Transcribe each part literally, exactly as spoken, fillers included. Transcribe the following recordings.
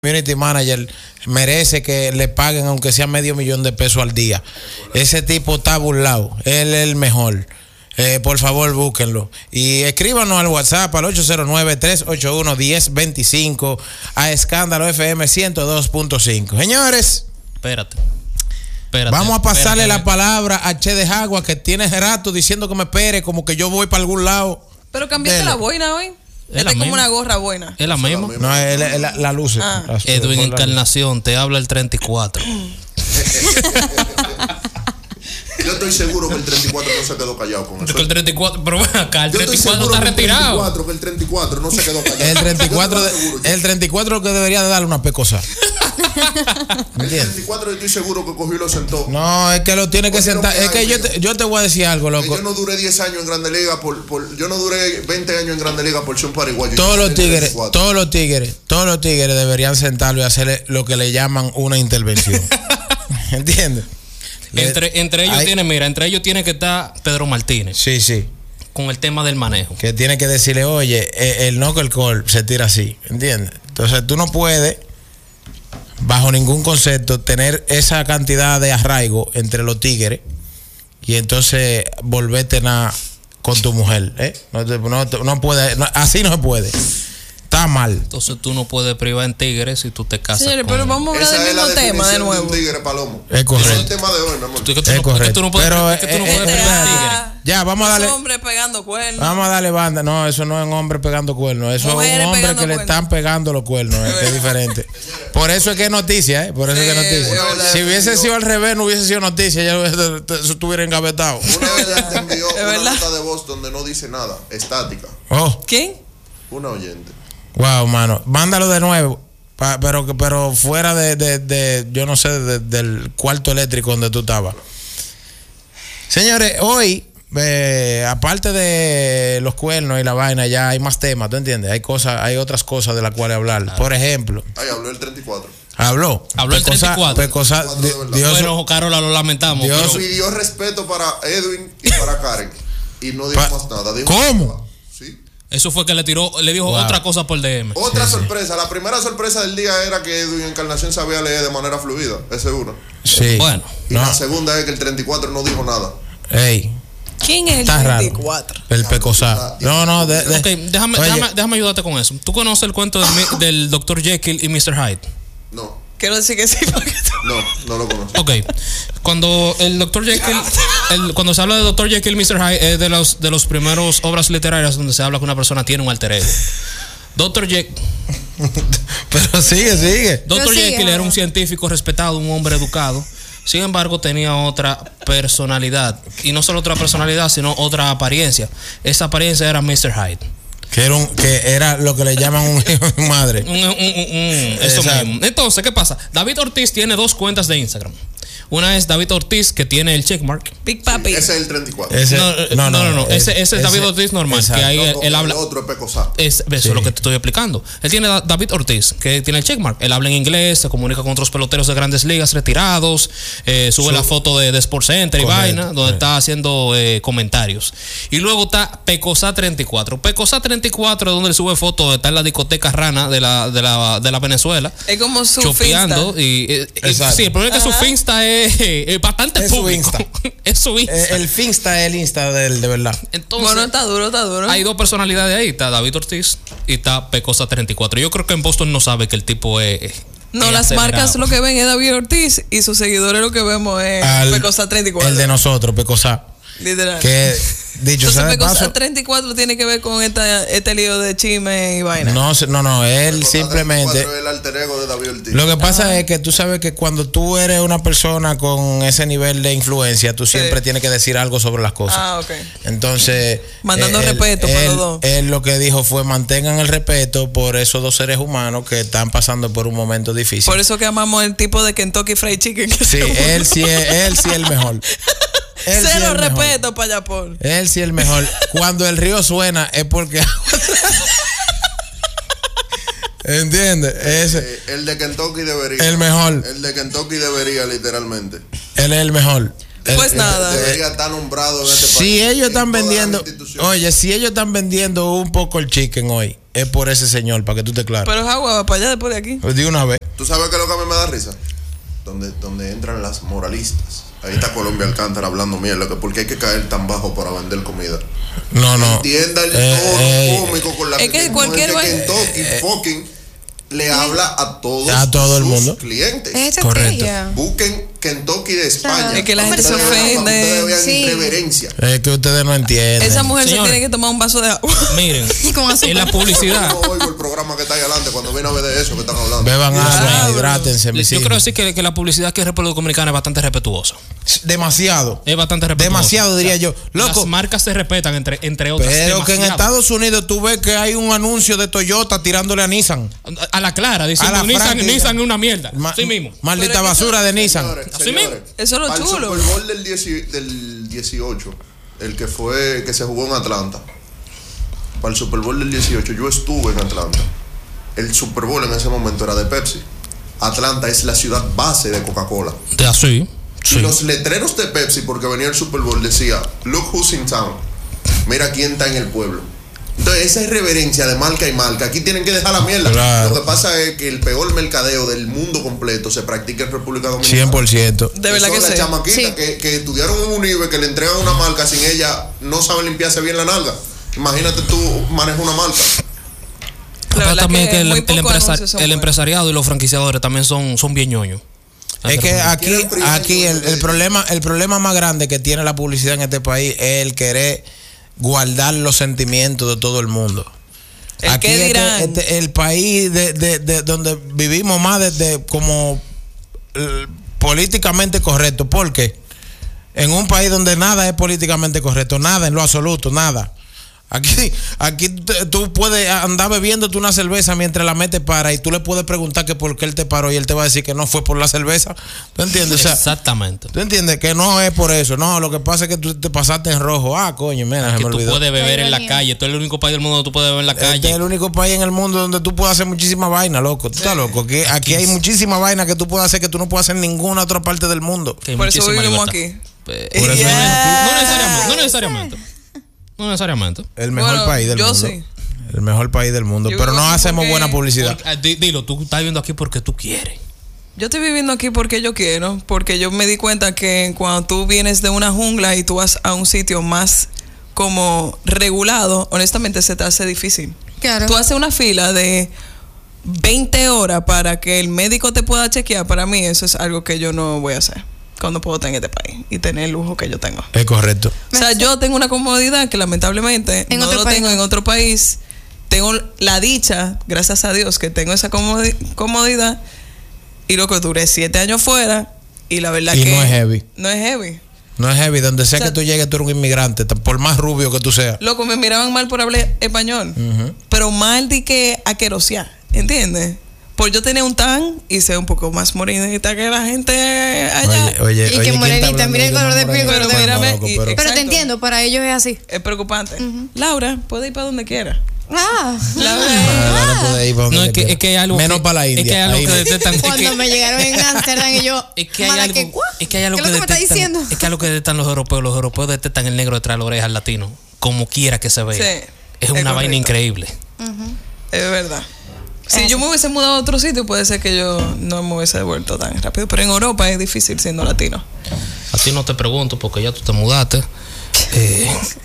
community manager merece que le paguen aunque sea medio millón de pesos al día. Ese tipo está burlado, él es el mejor. Eh, por favor, búsquenlo. Y escríbanos al WhatsApp al ocho cero nueve, tres ocho uno, uno cero dos cinco a Escándalo F M ciento dos punto cinco. Señores, espérate. Espérate, vamos a pasarle espérate. la palabra a Che de Jagua, que tiene rato diciendo que me espere, como que yo voy para algún lado. Pero cambiaste Dele. la boina hoy. Es Esta la es como misma. una gorra buena. ¿Es la misma? No, es la, la, la luz. Ah. La- Edwin la- Encarnación, te habla el treinta y cuatro. Yo estoy seguro que el treinta y cuatro no se quedó callado con eso. Porque el treinta y cuatro, pero ven acá, el Yo treinta estoy y cuatro seguro está que el retirado. treinta y cuatro, que el treinta y cuatro no se quedó callado. El treinta y cuatro, Yo de- estoy seguro. el treinta y cuatro que debería de darle una pecosa. El treinta y cuatro yo estoy seguro que cogió y lo sentó. No, es que lo tiene que Porque sentar. lo que Es que hay, yo mío. te, yo te voy a decir algo, Que loco. Yo no duré diez años en Grande Liga por, por yo no duré veinte años en Grande Liga por ser un paraguayo. Todos Yo los tenía tigres, treinta y cuatro. todos los tigres, todos los tigres deberían sentarlo y hacerle lo que le llaman una intervención. ¿Entiendes? Le- Entre, entre ellos hay- tiene, mira, entre ellos tiene que estar Pedro Martínez Sí, sí. con el tema del manejo. Que tiene que decirle, oye, eh, el no que el call se tira así. ¿Entiendes? Entonces tú no puedes, bajo ningún concepto, tener esa cantidad de arraigo entre los tigres y entonces volverte na con tu mujer. ¿eh? No, te- no, te- no puede, no, así no se puede. Está mal. Entonces tú no puedes privar en tigres si tú te casas Señores, con pero vamos a hablar Esa del es la mismo tema de definición nuevo. de un tigre palomo. Es correcto. Ese es el tema de hoy, mi amor. Tú- que tú Es no- que correcto. tú no puedes- Pero, que tú no eh, puedes eh, privar en espérate. tigres. Ya, vamos a Los darle. hombres pegando cuernos. Vamos a darle banda. No, eso no es un hombre pegando cuernos. Eso Mujeres es un hombre pegando que le cuernos. están pegando los cuernos. eh, que es diferente. Por eso es que es noticia, ¿eh? Por eso es que es Sí, noticia. es verdad. Si hubiese sido al revés, no hubiese sido noticia. Ya eso estuviera engavetado. Una vez te envió Es una verdad. nota de voz donde no dice nada, estática. Oh, ¿Quién? Una oyente. wow, mano. Mándalo de nuevo. pa- pero, pero fuera de, de, de yo no sé, de- del cuarto eléctrico donde tú estabas. Señores, hoy, eh, aparte de los cuernos y la vaina, ya hay más temas, ¿tú entiendes? Hay cosas, hay otras cosas de las cuales hablar. Por ejemplo, Ahí habló el treinta y cuatro. habló. Habló el Pecosa- treinta y cuatro. Pecosa- treinta y cuatro de Di- Dios, Bueno, Carola, lo lamentamos. Dios- pero- Y pidió respeto para Edwin y para Karen. Y no dijo Pa- más nada. Dijo, ¿Cómo? Sí. Eso fue que le tiró, le dijo Wow. otra cosa por D M. Otra Sí, sí. sorpresa. La primera sorpresa del día era que Edwin Encarnación sabía leer de manera fluida. Ese es uno. sí. Bueno, Y no. la segunda es que el treinta y cuatro no dijo nada. Ey, ¿Quién es el está raro. treinta y cuatro? El Pecosa. No, no, de, de- Ok, déjame, Oye, déjame, déjame ayudarte con eso. ¿Tú conoces el cuento del, mi- del doctor Jekyll y mister Hyde? No, Quiero decir que sí, porque tú... no, no lo conozco. Ok, cuando el doctor Jekyll, el- cuando se habla de doctor Jekyll y mister Hyde, es de los de los primeros obras literarias donde se habla que una persona tiene un alter ego. doctor Jekyll, pero sigue, sigue. doctor sigue, Jekyll era ahora. un científico respetado, un hombre educado. Sin embargo, tenía otra personalidad. Y no solo otra personalidad, sino otra apariencia. Esa apariencia era mister Hyde. Que era, un, que era lo que le llaman un hijo de madre. Un- un- un- un- eso Exacto. mismo. Entonces, ¿qué pasa? David Ortiz tiene dos cuentas de Instagram. Una es David Ortiz, que tiene el checkmark. Big Papi. Ese es el treinta y cuatro. Ese- No, no, no, no, ese- ese es David Ortiz normal, exacto. que ahí él, No, él habla. El otro es Pecosá. Es, eso Sí. es lo que te estoy explicando. Él tiene a David Ortiz, que tiene el checkmark. Él habla en inglés, se comunica con otros peloteros de grandes ligas retirados, eh, sube Su- la foto de, de Sports Center y Correcto, vaina, donde correcto. está haciendo eh, comentarios. Y luego está Pecosa treinta y cuatro. Pecosa treinta y cuatro es donde él sube fotos de está en la discoteca rana de la, de la, de la Venezuela. Es como su Chopeando finsta. y, eh, y- Exacto. sí, el problema es que Ajá. su Finsta es, es bastante Es su público. Insta. es su Insta. Eh, el Finsta es el Insta de él, de verdad. Entonces, Bueno, está duro, está duro. hay dos personalidades ahí, está David Ortiz y está Pecosa treinta y cuatro. Yo creo que en Boston no sabe que el tipo es... es- No, es las acelerado. marcas lo que ven es David Ortiz y sus seguidores lo que vemos es Al- Pecosa treinta y cuatro. El de nosotros, Pecosa. Literal. Que, dicho sea Entonces de Pecosa paso, treinta y cuatro tiene que ver con esta, este lío de chisme y vaina. no, se- no, no, él Pecosá simplemente... treinta y cuatro es el alter ego de David Ortiz. Lo que pasa es que tú sabes que cuando tú eres una persona con ese nivel de influencia, tú siempre Sí. tienes que decir algo sobre las cosas. Ah, ok. Entonces, Mandando él- respeto para él- los dos. Él lo que dijo fue mantengan el respeto por esos dos seres humanos que están pasando por un momento difícil. Por eso que amamos el tipo de Kentucky Fried Chicken. Que Sí, se- él sí es, él sí es el mejor. Él sí es Cero el mejor. respeto para allá, Paul. Él sí es el mejor. Cuando el río suena es porque... ¿Entiendes? Ese, Eh, el de Kentucky debería. el mejor. El de Kentucky debería, literalmente. Él es el mejor. Pues Eh, nada. Debería estar nombrado en este país. Si ellos en están todas las vendiendo, instituciones. oye, si ellos están vendiendo un poco el chicken hoy, es por ese señor, para que tú te clares. Pero es agua, va para allá después de aquí. Pues di una vez. ¿Tú sabes qué es lo que a mí me da risa? Donde, donde entran las moralistas. Ahí está Colombia Alcántara hablando mierda, que por qué hay que caer tan bajo para vender comida. No, no. Entienda el Eh, tono eh, cómico con la es que con cualquier el va- que Kentucky fucking le habla a todos A todo el sus mundo. clientes. Es Correcto. estrategia. Busquen Kentucky de España. Claro. Es que la gente Para se ustedes vean- para ofende. ustedes vean Sí. irreverencia. Es que ustedes no entienden. Esa mujer Señores. se tiene que tomar un vaso de agua. Miren, Y con azúcar. en la publicidad. Yo no oigo el programa que está ahí adelante cuando viene a ver de eso que están hablando. Beban agua, Diablo. hidrátense, mis Yo hijos. quiero decir que, que la publicidad aquí en República Dominicana es bastante respetuosa. Demasiado. Es bastante respetuosa. Demasiado, diría yo. Loco, Las marcas se respetan entre, entre otras. pero que en demasiado. Estados Unidos tú ves que hay un anuncio de Toyota tirándole a Nissan. A la clara, diciendo A la Nissan, franca. Nissan es una mierda. Ma- Así mismo. Maldita Pero es que basura de Nissan. Señores, Así señores, mismo. Eso es lo al chulo. Super Bowl del, dieci- del dieciocho, el que fue que se jugó en Atlanta. Para el Super Bowl del dieciocho, yo estuve en Atlanta. El Super Bowl en ese momento era de Pepsi. Atlanta es la ciudad base de Coca-Cola. De así. Y los letreros de Pepsi, porque venía el Super Bowl, decía "Look who's in town". Mira quién está en el pueblo. Entonces, esa irreverencia de marca y marca, aquí tienen que dejar la mierda. Claro. Lo que pasa es que el peor mercadeo del mundo completo se practica en República Dominicana. cien por ciento. De verdad Son que las sí. chamaquitas Sí. que, que estudiaron en un nivel que le entregan una marca sin ella, no saben limpiarse bien la nalga. Imagínate tú manejas una marca. La Pero verdad también que que el, muy el pocos empresar- anuncios son el buenos. empresariado y los franquiciadores también son, son bien ñoños. Es que aquí, Quieren privar aquí el, el problema, el problema más grande que tiene la publicidad en este país es el querer guardar los sentimientos de todo el mundo. ¿El Aquí qué es que dirán? este- el país de, de- de donde vivimos más desde como eh, políticamente correcto. ¿Por qué? En un país donde nada es políticamente correcto, nada en lo absoluto, nada. Aquí, aquí t- tú puedes andar bebiéndote una cerveza mientras la metes para y tú le puedes preguntar que por qué él te paró y él te va a decir que no fue por la cerveza. ¿Tú entiendes? O sea, Exactamente. ¿tú entiendes? Que no es por eso. No, lo que pasa es que tú te pasaste en rojo. Ah, coño, mira, se Que me tú olvidó. puedes beber La en la ironía. calle. Tú eres el único país del mundo donde tú puedes beber en la Este es calle. el único país en el mundo donde tú puedes hacer muchísima vaina, loco. Tú estás loco. Aquí, aquí hay muchísima vaina que tú puedes hacer que tú no puedes hacer en ninguna otra parte del mundo. Que hay Por eso muchísima vivimos libertad. aquí. Pues, Por eso no, no necesariamente. No necesariamente. No necesariamente. El mejor Bueno, país del yo mundo. sí. El mejor país del mundo. Yo Pero vivo no aquí hacemos porque- buena publicidad. Porque, ah, di- dilo, tú estás viviendo aquí porque tú quieres. Yo estoy viviendo aquí porque yo quiero, porque yo me di cuenta que cuando tú vienes de una jungla y tú vas a un sitio más como regulado, honestamente se te hace difícil. Claro. Tú haces una fila de veinte horas para que el médico te pueda chequear. Para mí eso es algo que yo no voy a hacer cuando puedo estar en este país y tener el lujo que yo tengo. Es correcto. O sea, yo tengo una comodidad que lamentablemente En no otro lo país tengo no. en otro país. Tengo la dicha, gracias a Dios, que tengo esa comodi- comodidad. Y lo que duré siete años fuera. Y la verdad Y que. no es heavy. No es heavy. No es heavy. Donde sea O sea, que tú llegues, tú eres un inmigrante. t- Por más rubio que tú seas. Loco, me miraban mal por hablar español. Ujú. Pero mal de que aquerosear. ¿Entiendes? Por yo tener un tan y ser un poco más morenita que la gente allá. Oye, oye, Y que oye, ¿quién morenita, está hablando mira el de color de más piel, morenito? pero mírame, loco, y- pero- Pero te Exacto. entiendo, para ellos es así. Es preocupante. Laura, puede ir para donde quiera. Ah, Laura. Ah, no puede ir para donde No, es le que, quiera. es que hay algo Menos que, para la India. Es que hay algo ahí que no. detectan. Es cuando que, me llegaron en Ámsterdam y yo, es que hay "Mala, algo, ¿qué, what? es que hay algo ¿Qué que es lo que me detectan. está diciendo? Es que hay algo que detectan los europeos. Los europeos detectan el negro detrás de la oreja al latino. Como quiera que se vea. Sí, es es una correcto. vaina increíble. Es verdad. Si Eso. yo me hubiese mudado a otro sitio, puede ser que yo no me hubiese devuelto tan rápido. Pero en Europa es difícil siendo latino. A ti no te pregunto porque ya tú te mudaste. Eh,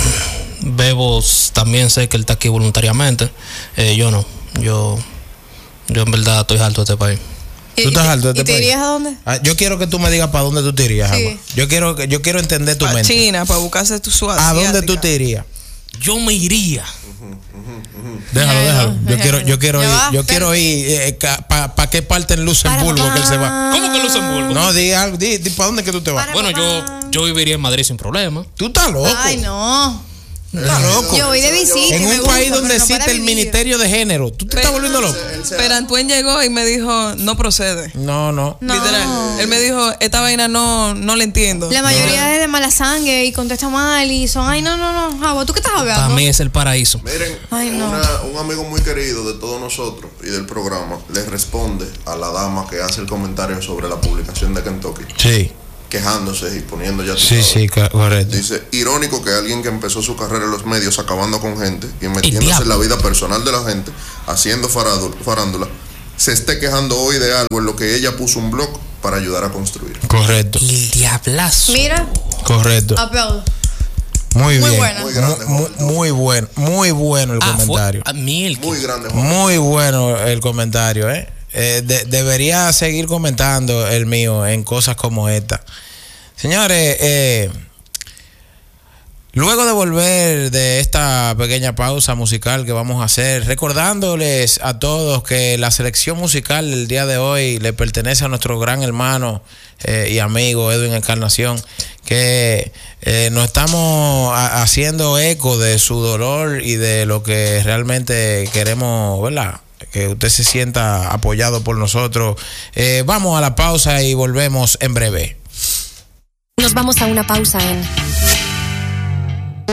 Bebo también sé que él está aquí voluntariamente. Eh, yo no. Yo, yo en verdad estoy harto de este país. ¿Y- ¿Tú estás y- harto de ¿Y este te país? irías a dónde? Ah, yo quiero que tú me digas para dónde tú te irías, Sí. Agua. Yo quiero, que- yo quiero entender tu Para mente. China, para buscarse tu su ¿A dónde tú asiática. te irías? Yo me iría. Déjalo, No, déjalo. no, Yo quiero, déjalo. yo quiero Ya ir, va, yo pero- quiero ir ¿para qué parte en Luxemburgo Para, que él se va? ¿Cómo que Luxemburgo? No, di algo, di, di ¿para dónde que tú te vas? Para- Bueno, yo, yo viviría en Madrid sin problema. Tú estás loco. Ay, no. Estás loco. Yo voy de visita. En y me un gusta, país pero donde no para existe el vivir. Ministerio de Género. ¿Tú te estás volviendo loco? Él se- Pero Antuen llegó y me dijo, no procede. No, no. No. Literal. Él me dijo, esta vaina no, no la entiendo. La mayoría es de mala sangre y contesta mal y son, ay, no, no, no, Javo, ¿tú qué estás Para hablando? mí es el paraíso. Miren, Ay, no. una- un amigo muy querido de todos nosotros y del programa le responde a la dama que hace el comentario sobre la publicación de Kentucky. Sí. quejándose y poniendo ya... Sí, sí, correcto. Dice, irónico que alguien que empezó su carrera en los medios acabando con gente y metiéndose en la vida personal de la gente, haciendo farándula, se esté quejando hoy de algo en lo que ella puso un blog para ayudar a construir. Correcto. El diablazo. Mira. Correcto. Aplaudo. Muy, muy bien. Buena. Muy grande, muy, muy, muy bueno. Muy bueno el ah, comentario. Fue, a mí el muy grande, Juan. Muy bueno el comentario, ¿eh? eh de, debería seguir comentando el mío en cosas como esta. Señores, eh, luego de volver de esta pequeña pausa musical que vamos a hacer, recordándoles a todos que la selección musical del día de hoy le pertenece a nuestro gran hermano eh, y amigo Edwin Encarnación, que eh, nos estamos a, haciendo eco de su dolor y de lo que realmente queremos, ¿verdad? Que usted se sienta apoyado por nosotros. Eh, vamos a la pausa y volvemos en breve. Nos vamos a una pausa en